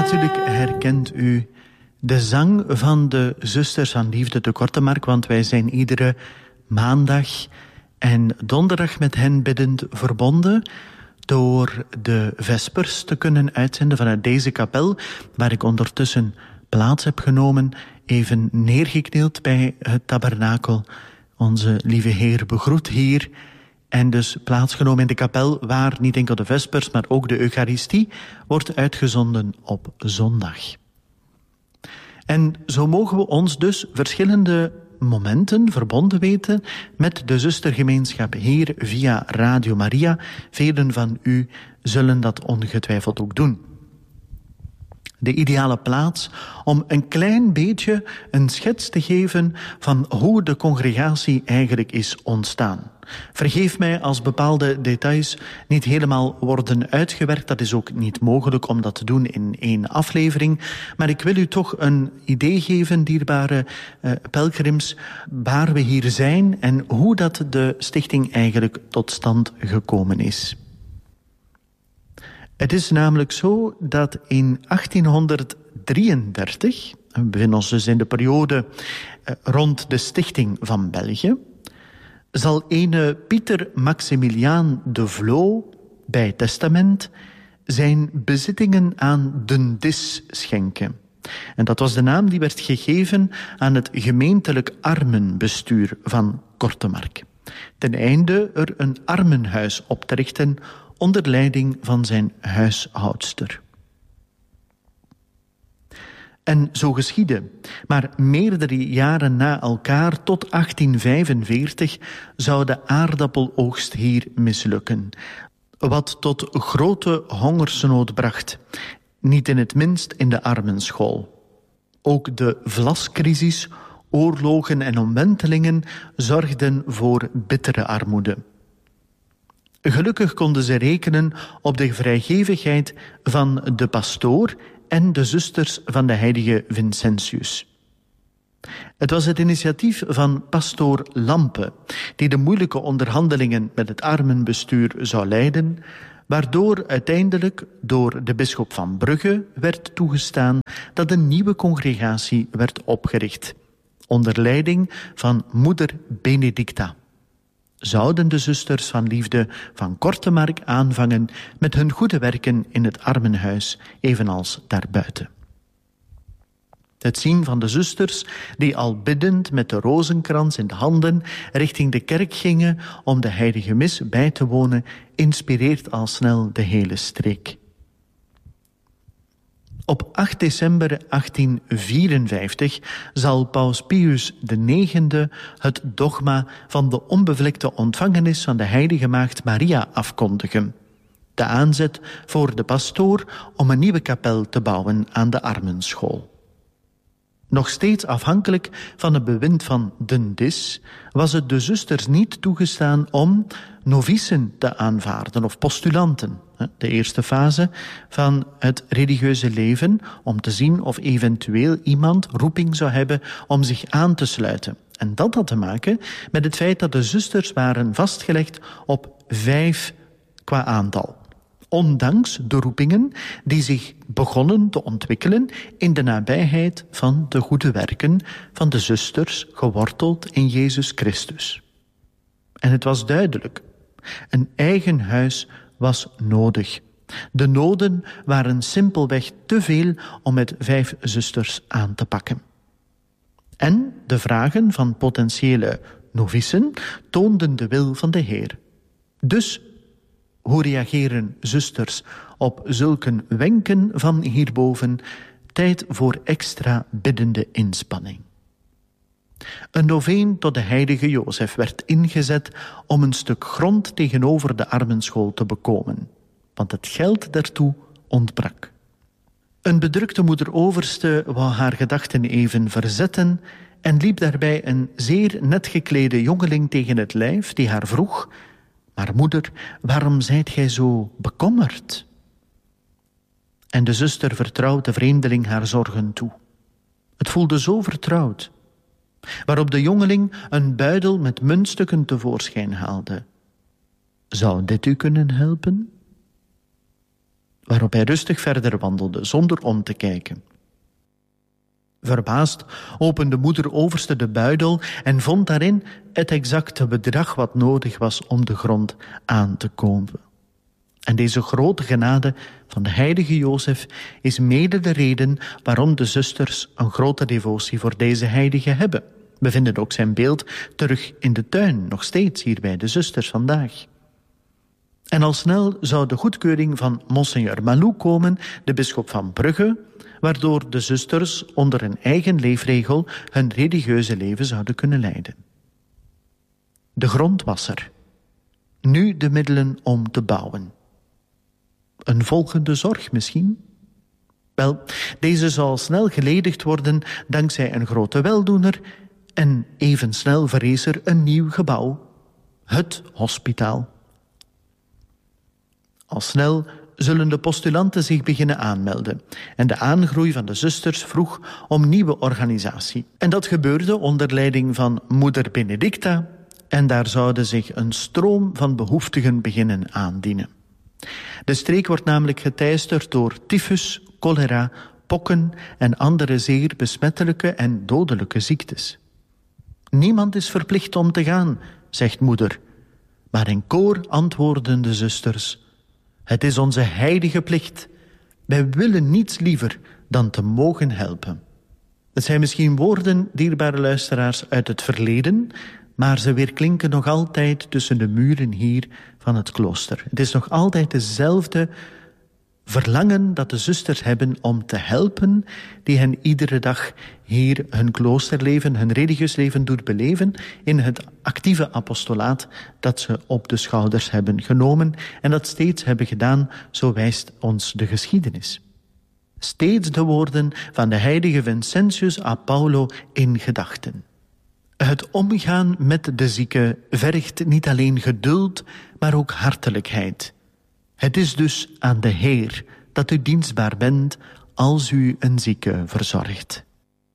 natuurlijk herkent u de zang van de Zusters van Liefde te Kortemark, want wij zijn iedere maandag en donderdag met hen biddend verbonden door de vespers te kunnen uitzenden vanuit deze kapel, waar ik ondertussen plaats heb genomen, even neergeknield bij het tabernakel. Onze lieve Heer begroet hier en dus plaatsgenomen in de kapel, waar niet enkel de vespers, maar ook de Eucharistie wordt uitgezonden op zondag. En zo mogen we ons dus verschillende momenten verbonden weten met de zustergemeenschap hier via Radio Maria. Velen van u zullen dat ongetwijfeld ook doen. De ideale plaats om een klein beetje een schets te geven van hoe de congregatie eigenlijk is ontstaan. Vergeef mij als bepaalde details niet helemaal worden uitgewerkt. Dat is ook niet mogelijk om dat te doen in 1 aflevering. Maar ik wil u toch een idee geven, dierbare pelgrims, waar we hier zijn en hoe dat de stichting eigenlijk tot stand gekomen is. Het is namelijk zo dat in 1833, we bevinden ons dus in de periode rond de stichting van België, zal ene Pieter Maximiliaan de Vloo bij testament zijn bezittingen aan Den Dis schenken. En dat was de naam die werd gegeven aan het gemeentelijk armenbestuur van Kortemark, ten einde er een armenhuis op te richten onder leiding van zijn huishoudster. En zo geschiedde. Maar meerdere jaren na elkaar, tot 1845, zou de aardappeloogst hier mislukken. Wat tot grote hongersnood bracht. Niet in het minst in de armenschool. Ook de vlascrisis, oorlogen en omwentelingen zorgden voor bittere armoede. Gelukkig konden ze rekenen op de vrijgevigheid van de pastoor en de zusters van de heilige Vincentius. Het was het initiatief van pastoor Lampe, die de moeilijke onderhandelingen met het armenbestuur zou leiden, waardoor uiteindelijk door de bisschop van Brugge werd toegestaan dat een nieuwe congregatie werd opgericht, onder leiding van moeder Benedicta. Zouden de zusters van Liefde van Kortemark aanvangen met hun goede werken in het armenhuis, evenals daarbuiten. Het zien van de zusters, die al biddend met de rozenkrans in de handen richting de kerk gingen om de heilige mis bij te wonen, inspireert al snel de hele streek. Op 8 december 1854 zal Paus Pius IX het dogma van de onbevlekte ontvangenis van de heilige maagd Maria afkondigen. De aanzet voor de pastoor om een nieuwe kapel te bouwen aan de armenschool. Nog steeds afhankelijk van het bewind van Den Dis was het de zusters niet toegestaan om novicen te aanvaarden of postulanten. De eerste fase van het religieuze leven, om te zien of eventueel iemand roeping zou hebben om zich aan te sluiten. En dat had te maken met het feit dat de zusters waren vastgelegd op 5 qua aantal. Ondanks de roepingen die zich begonnen te ontwikkelen in de nabijheid van de goede werken van de zusters, geworteld in Jezus Christus. En het was duidelijk, een eigen huis was nodig. De noden waren simpelweg te veel om met 5 zusters aan te pakken. En de vragen van potentiële novicen toonden de wil van de Heer. Dus, hoe reageren zusters op zulke wenken van hierboven? Tijd voor extra biddende inspanning. Een noveen tot de heilige Jozef werd ingezet om een stuk grond tegenover de armenschool te bekomen, want het geld daartoe ontbrak. Een bedrukte moeder-overste wou haar gedachten even verzetten en liep daarbij een zeer net geklede jongeling tegen het lijf die haar vroeg: "Maar moeder, waarom zijt gij zo bekommerd?" En de zuster vertrouwt de vreemdeling haar zorgen toe. Het voelde zo vertrouwd. Waarop de jongeling een buidel met muntstukken tevoorschijn haalde. "Zou dit u kunnen helpen?" waarop hij rustig verder wandelde, zonder om te kijken. Verbaasd opende moeder overste de buidel en vond daarin het exacte bedrag wat nodig was om de grond aan te kopen. En deze grote genade van de heilige Jozef is mede de reden waarom de zusters een grote devotie voor deze heilige hebben. We vinden ook zijn beeld terug in de tuin, nog steeds hier bij de zusters vandaag. En al snel zou de goedkeuring van Monseigneur Malou komen, de bisschop van Brugge, waardoor de zusters onder een eigen leefregel hun religieuze leven zouden kunnen leiden. De grond was er. Nu de middelen om te bouwen. Een volgende zorg misschien? Wel, deze zal snel geledigd worden dankzij een grote weldoener en even snel verrees er een nieuw gebouw, het hospitaal. Al snel zullen de postulanten zich beginnen aanmelden en de aangroei van de zusters vroeg om nieuwe organisatie. En dat gebeurde onder leiding van moeder Benedicta en daar zouden zich een stroom van behoeftigen beginnen aandienen. De streek wordt namelijk geteisterd door tyfus, cholera, pokken en andere zeer besmettelijke en dodelijke ziektes. Niemand is verplicht om te gaan, zegt moeder, maar in koor antwoorden de zusters: het is onze heilige plicht. Wij willen niets liever dan te mogen helpen. Het zijn misschien woorden, dierbare luisteraars, uit het verleden, maar ze weerklinken nog altijd tussen de muren hier van het klooster. Het is nog altijd dezelfde verlangen dat de zusters hebben om te helpen, die hen iedere dag hier hun kloosterleven, hun religieus leven doet beleven in het actieve apostolaat dat ze op de schouders hebben genomen en dat steeds hebben gedaan, zo wijst ons de geschiedenis. Steeds de woorden van de heilige Vincentius a Paulo in gedachten. Het omgaan met de zieke vergt niet alleen geduld, maar ook hartelijkheid. Het is dus aan de Heer dat u dienstbaar bent als u een zieke verzorgt.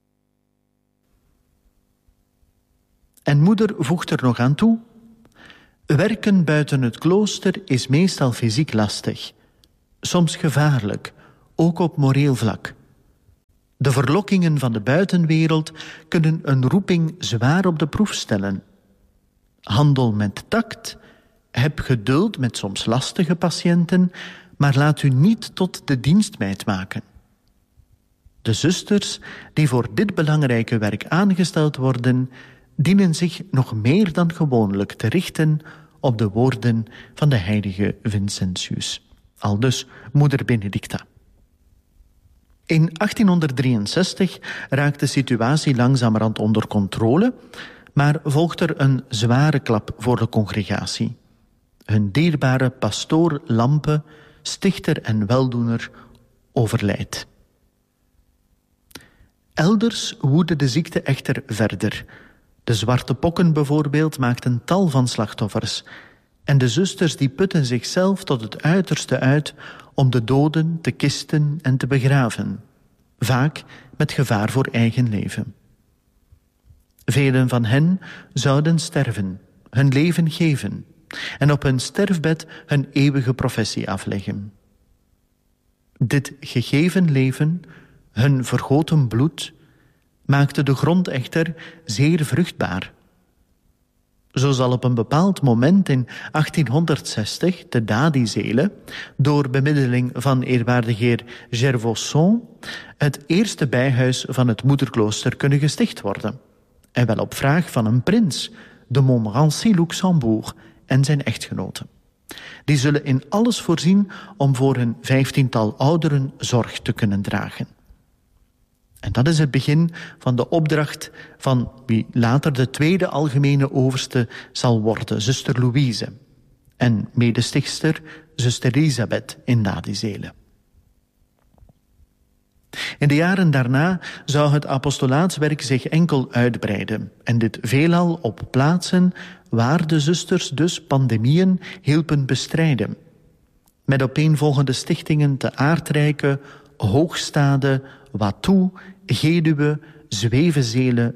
En moeder voegt er nog aan toe: werken buiten het klooster is meestal fysiek lastig, soms gevaarlijk, ook op moreel vlak. De verlokkingen van de buitenwereld kunnen een roeping zwaar op de proef stellen. Handel met tact, heb geduld met soms lastige patiënten, maar laat u niet tot de dienstmeid maken. De zusters die voor dit belangrijke werk aangesteld worden, dienen zich nog meer dan gewoonlijk te richten op de woorden van de heilige Vincentius. Aldus moeder Benedicta. In 1863 raakt de situatie langzamerhand onder controle, maar volgt er een zware klap voor de congregatie. Hun dierbare pastoor Lampe, stichter en weldoener, overlijdt. Elders woedde de ziekte echter verder. De zwarte pokken bijvoorbeeld maakten tal van slachtoffers en de zusters die putten zichzelf tot het uiterste uit om de doden te kisten en te begraven, vaak met gevaar voor eigen leven. Velen van hen zouden sterven, hun leven geven en op hun sterfbed hun eeuwige professie afleggen. Dit gegeven leven, hun vergoten bloed, maakte de grond echter zeer vruchtbaar. Zo zal op een bepaald moment in 1860 te Dadizele, door bemiddeling van eerwaardige heer Gervauson, het eerste bijhuis van het moederklooster kunnen gesticht worden. En wel op vraag van een prins, de Montmorency-Luxembourg, en zijn echtgenote. Die zullen in alles voorzien om voor hun 15-tal ouderen zorg te kunnen dragen. En dat is het begin van de opdracht van wie later de tweede algemene overste zal worden, zuster Louise, en medestichtster zuster Elisabeth in Dadizele. In de jaren daarna zou het apostolaatswerk zich enkel uitbreiden en dit veelal op plaatsen waar de zusters dus pandemieën hielpen bestrijden. Met opeenvolgende stichtingen te Aardrijke, Hoogstade, Watou, Geduwe, Zwevenzele,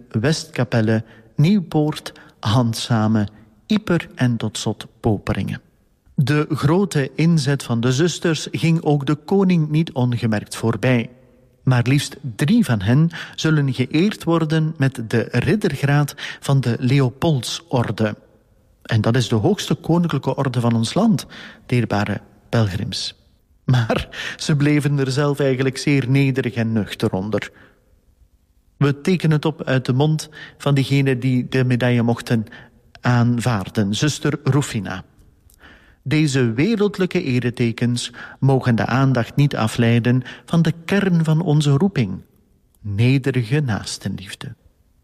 Westkapelle, Nieuwpoort, Handzame, Ieper en tot slot Poperingen. De grote inzet van de zusters ging ook de koning niet ongemerkt voorbij. Maar liefst 3 van hen zullen geëerd worden met de riddergraad van de Leopoldsorde. En dat is de hoogste koninklijke orde van ons land, dierbare pelgrims. Maar ze bleven er zelf eigenlijk zeer nederig en nuchter onder. We tekenen het op uit de mond van diegene die de medaille mochten aanvaarden, zuster Rufina. Deze wereldlijke eretekens mogen de aandacht niet afleiden van de kern van onze roeping, nederige naastenliefde.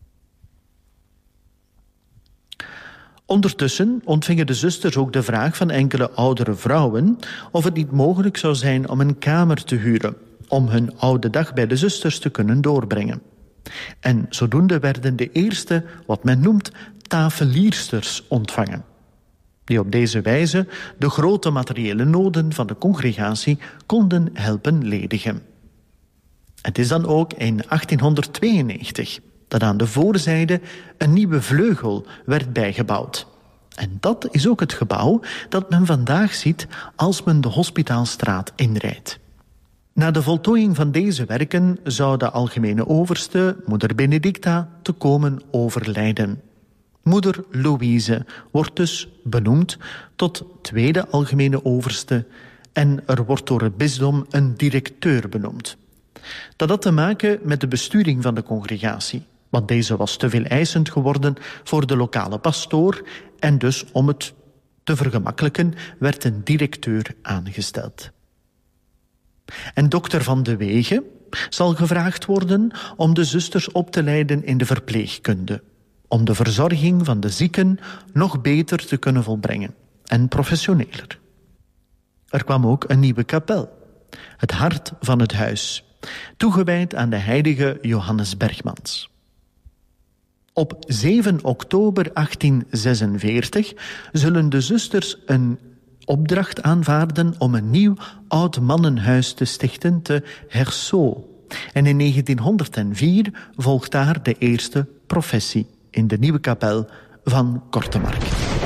Ondertussen ontvingen de zusters ook de vraag van enkele oudere vrouwen of het niet mogelijk zou zijn om een kamer te huren, om hun oude dag bij de zusters te kunnen doorbrengen. En zodoende werden de eerste, wat men noemt, tafeliersters ontvangen, die op deze wijze de grote materiële noden van de congregatie konden helpen ledigen. Het is dan ook in 1892 dat aan de voorzijde een nieuwe vleugel werd bijgebouwd. En dat is ook het gebouw dat men vandaag ziet als men de Hospitaalstraat inrijdt. Na de voltooiing van deze werken zou de algemene overste, moeder Benedicta, te komen overlijden. Moeder Louise wordt dus benoemd tot tweede algemene overste en er wordt door het bisdom een directeur benoemd. Dat had te maken met de besturing van de congregatie, want deze was te veel eisend geworden voor de lokale pastoor en dus om het te vergemakkelijken werd een directeur aangesteld. En dokter Van de Wege zal gevraagd worden om de zusters op te leiden in de verpleegkunde, om de verzorging van de zieken nog beter te kunnen volbrengen en professioneler. Er kwam ook een nieuwe kapel, het hart van het huis, toegewijd aan de heilige Johannes Bergmans. Op 7 oktober 1846 zullen de zusters een opdracht aanvaarden om een nieuw oud mannenhuis te stichten te Hersault. En in 1904 volgt daar de eerste professie in de nieuwe kapel van Kortemark.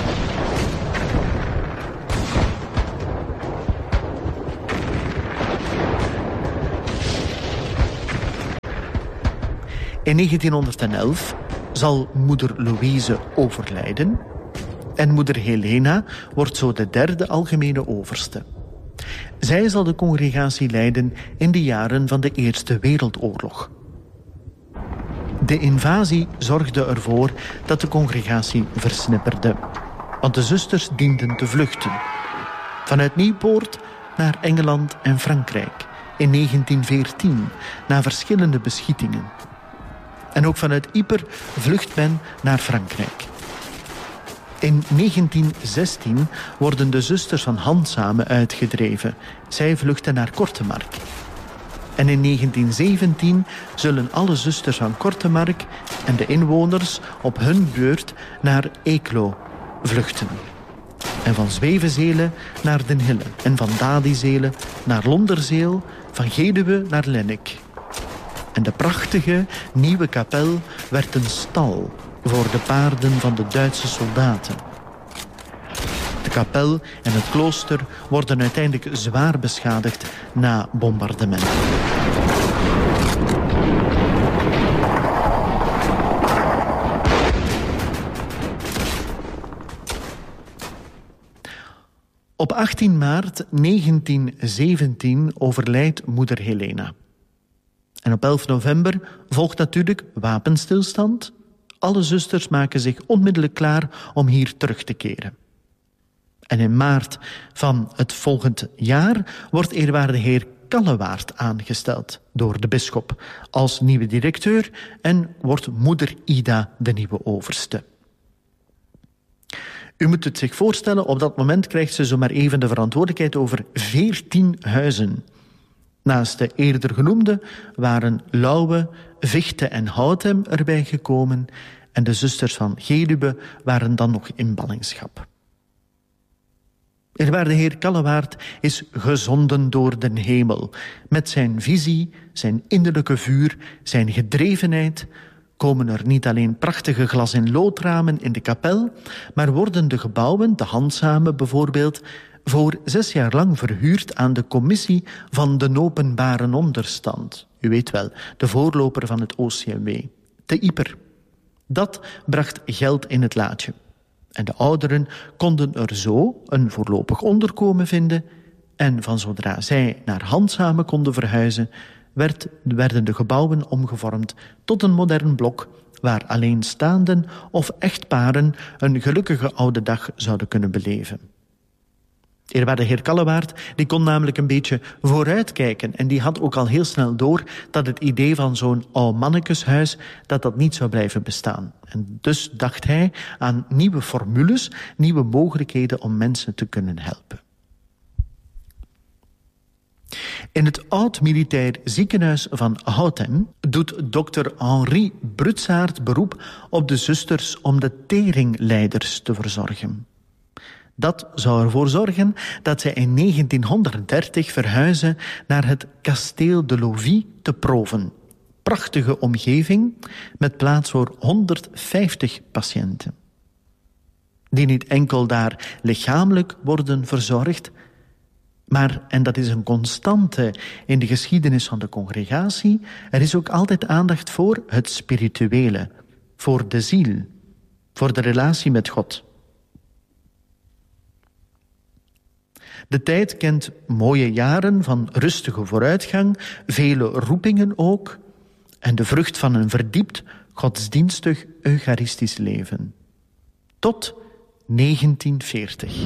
In 1911 zal moeder Louise overlijden en moeder Helena wordt zo de derde algemene overste. Zij zal de congregatie leiden in de jaren van de Eerste Wereldoorlog. De invasie zorgde ervoor dat de congregatie versnipperde, want de zusters dienden te vluchten. Vanuit Nieuwpoort naar Engeland en Frankrijk in 1914 na verschillende beschietingen. En ook vanuit Ypres vlucht men naar Frankrijk. In 1916 worden de zusters van Handzame uitgedreven. Zij vluchten naar Kortemark. En in 1917 zullen alle zusters van Kortemark en de inwoners op hun beurt naar Eeklo vluchten. En van Zwevenzelen naar Den Hille. En van Dadizelen naar Londerzeel, van Geduwe naar Lennik. En de prachtige nieuwe kapel werd een stal voor de paarden van de Duitse soldaten. De kapel en het klooster worden uiteindelijk zwaar beschadigd na bombardement. Op 18 maart 1917 overlijdt moeder Helena. En op 11 november volgt natuurlijk wapenstilstand. Alle zusters maken zich onmiddellijk klaar om hier terug te keren. En in maart van het volgend jaar wordt eerwaarde heer Kallewaard aangesteld door de bisschop als nieuwe directeur en wordt moeder Ida de nieuwe overste. U moet het zich voorstellen, op dat moment krijgt ze zomaar even de verantwoordelijkheid over 14 huizen. Naast de eerder genoemde waren Lauwe, Vichte en Houtem erbij gekomen en de zusters van Geluwe waren dan nog in ballingschap. Eerwaarde heer Kallewaard is gezonden door den hemel. Met zijn visie, zijn innerlijke vuur, zijn gedrevenheid komen er niet alleen prachtige glas- en loodramen in de kapel, maar worden de gebouwen, de handzame bijvoorbeeld, voor 6 jaar lang verhuurd aan de commissie van de openbare onderstand. U weet wel, de voorloper van het OCMW, de IPER. Dat bracht geld in het laadje. En de ouderen konden er zo een voorlopig onderkomen vinden en van zodra zij naar handzame konden verhuizen, werden de gebouwen omgevormd tot een modern blok waar alleenstaanden of echtparen een gelukkige oude dag zouden kunnen beleven. Eerwaarde heer Kallewaard, die kon namelijk een beetje vooruitkijken en die had ook al heel snel door dat het idee van zo'n oud mannekeshuis dat niet zou blijven bestaan. En dus dacht hij aan nieuwe formules, nieuwe mogelijkheden om mensen te kunnen helpen. In het oud-militair ziekenhuis van Houten doet dokter Henri Brutsaert beroep op de zusters om de teringleiders te verzorgen. Dat zou ervoor zorgen dat zij in 1930 verhuizen naar het Kasteel de Lovie te Proven. Prachtige omgeving met plaats voor 150 patiënten. Die niet enkel daar lichamelijk worden verzorgd, maar, en dat is een constante in de geschiedenis van de congregatie, er is ook altijd aandacht voor het spirituele, voor de ziel, voor de relatie met God. De tijd kent mooie jaren van rustige vooruitgang, vele roepingen ook, en de vrucht van een verdiept, godsdienstig, eucharistisch leven. Tot 1940.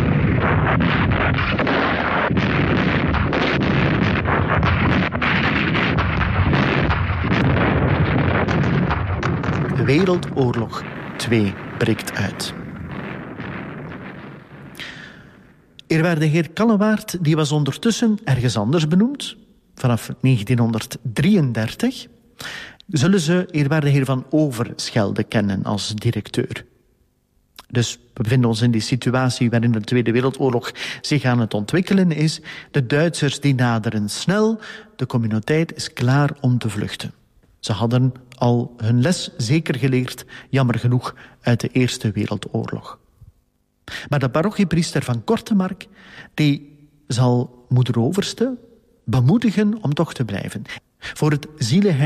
Wereldoorlog 2 breekt uit. Eerwaarde heer Kallewaard, die was ondertussen ergens anders benoemd, vanaf 1933, zullen ze eerwaarde heer Van Overschelde kennen als directeur. Dus we bevinden ons in die situatie waarin de Tweede Wereldoorlog zich aan het ontwikkelen is. De Duitsers die naderen snel, de communiteit is klaar om te vluchten. Ze hadden al hun les zeker geleerd, jammer genoeg, uit de Eerste Wereldoorlog. Maar de parochiepriester van Kortemark, die zal moeder Overste bemoedigen om toch te blijven. Voor het